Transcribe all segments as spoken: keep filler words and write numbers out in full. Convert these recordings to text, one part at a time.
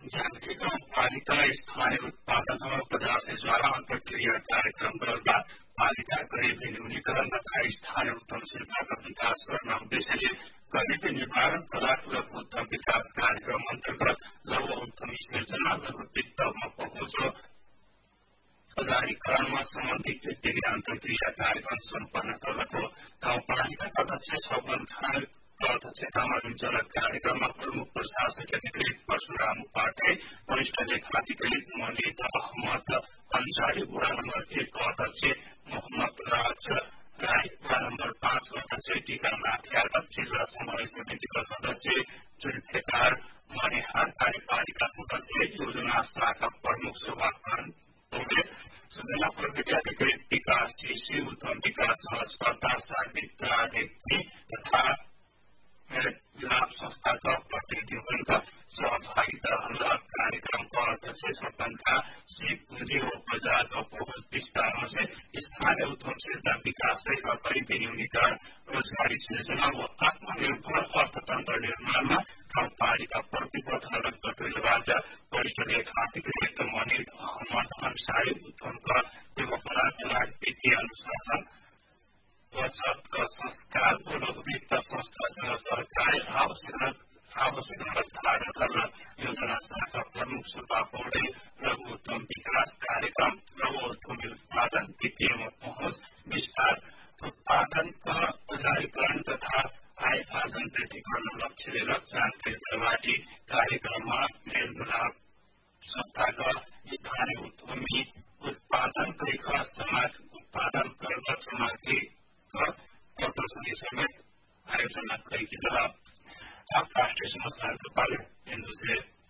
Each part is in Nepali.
जानकी गाउँपालिका स्थानीय उत्पादनमा बजार से ज्वाला अन्तर्क्रिया कार्यक्रम गर्दा पालिका गरीबी न्यूनीकरण तथा स्थानीय उद्यमशीलताका विकास गर्न उद्देश्यले गरीबी निवारण तथा लघु उद्यम विकास कार्यक्रम अन्तर्गत लघु उद्यमी सिर्जना लघु वित्तमा पहुँच बजारीकरणमा सम्बन्धित व्यक्तिले अन्तर्क्रिया कार्यक्रम सम्पन्न गर्नको गाउँपालिकाका अध्यक्ष सौगन खान अध्यक्षतामा सञ्चालक कार्यक्रममा प्रमुख प्रशासक अधिकृत परशुराम उपाध्याय वरिष्ठ लेखाधिकृत मनित अहमद अन्सारी वडा नम्बर एक अध्यक्ष मोहम्मद राज राई वडा नम्बर पाँच अध्यक्ष टीकानाथ यादव जिल्ला समन्वय समितिका सदस्य जुल्फेकार मनिहार कार्यपालिका सदस्य योजना शाखा प्रमुख शोभाकरण सूचना प्रविधि अधिकृत विकास कृषि उद्यम विकास सहस्पर्धा सार्वित्रा व्यक्ति तथा लाभ संस्थाका प्रतिनिधिहरूका सहभागिता लाभ कार्यक्रमको अध्यक्ष सरपंचका श्री पूंजी और बजारको पहुंच विस्तार से स्थानीय उद्यमशीलता विकास तथा गरीबी न्यूनीकरण रोजगारी सृजना व आत्मनिर्भर अर्थतन्त्र निर्माणमा गाउँपालिका प्रतिबद्ध गतिविधिबाट वरिष्ठ लेखाधिकृत मनित अहमद अन्सारी उद्यमका व्यवस्थापनका लागि वित्तीय अनुशासन बचतका संस्कार व लघुवित्त संस्थासँग सरकारी आवश्यक निर्धारण गर्न योजना शाखा प्रमुख सुब्बा पौडेल लघु उद्यम विकास कार्यक्रम लघु उद्यमी उत्पादन वित्तीयमा पहुँच विस्तार उत्पादनका बजारीकरण तथा आय आर्जन वृद्धि गर्न लक्ष्यले जानकारी प्रवाटी कार्यक्रममा मेलमिलाप संस्थाका स्थानीय उद्यमी उत्पादन रेखा समाज उत्पादन गर्न समाजले प्रदर्शनी समेत आयोजना गरेकी छ। अब राष्ट्रिय समाचारको पालो हिन्दू से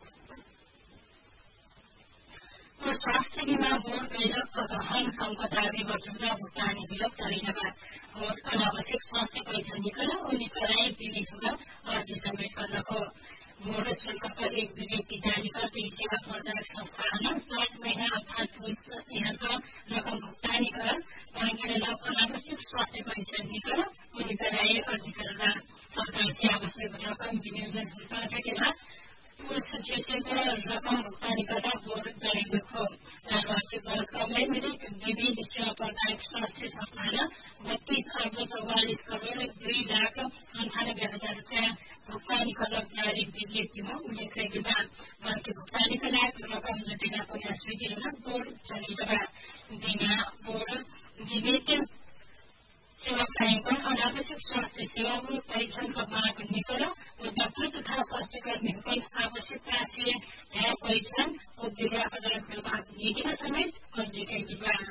स्वास्थ्य बीमा बोर्ड गैरक गहन संपदा विवरणका भुक्तानी विलक चलिनका और अनावश्यक स्वास्थ्य परीक्षण निकला और निकलाए विविधमा अर्जी समेट गर्नको बोर्ड शुल्कका एक विज्ञप्ति जारी करते सेवा प्रदायक संस्थान सात महीना अर्थात यहाँका रकम भुक्तानी कर वहाँका अनावश्यक स्वास्थ्य परीक्षण निकल और निकलाए अर्जी करना सरकार से आवश्यक रकम विनियोजन हुन सकेला उस क्षेत्रका रकम भुक्तानी गर्दा बोर्ड गरेको आर्थिक वर्ष अमेरिक विविध सेवा प्रदायक स्वास्थ्य संस्थान बत्तीस अर्ब चौवालिस करोड़ दुई लाख अन्ठानब्बे हजार रुपियाँ भुक्तानी गर्न जारी विज्ञप्तिमा उल्लेख गरेका बाँकी भुक्तानीका लागि रकम जुटेका प्रयास स्वीकृतिमा बोर्ड चलिरहेका बिना बोर्ड विविध सेवा प्रायको अनावश्यक स्वास्थ्य सेवाहरू परीक्षणका माग निकल और डाक्टर तथा स्वास्थ्य कर्मीहरूको आवश्यकता से ध्यान परीक्षण और विभाग विभाग नीतिमा समेत अर्जीकै विभाग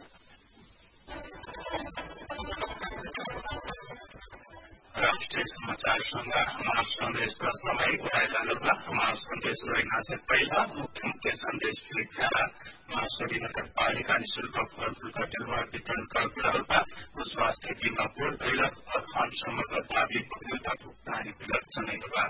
राष्ट्रीय समाचार संघ हमारा संदेश का समय उड़ाएगा हमारा संदेश रहना से पहला मुख्यमंत्री संदेश लिखा महासड़ी नगर पालिका निःशुल्क फलफूल का निर्माण वितरण कर स्वास्थ्य बीमा बोर्ड गैरक अखान समग्र दावी बदलता भुगतानी विलक चलेगा।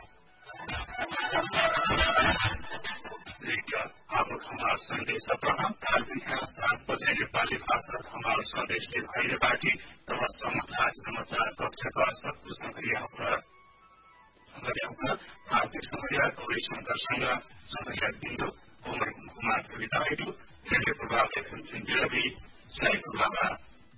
अब हमारा संदेश अपना काल विकास सात बजे नेपाली भाषा हमारा संदेश ले भाई बाटी तब समाज समाचार कक्ष का सबको सक्रिय आर्थिक समस्या गौरी शंकर संघ समस्या बिंदु उमर कुमार कविता हेतु प्रभाव जय बाबा।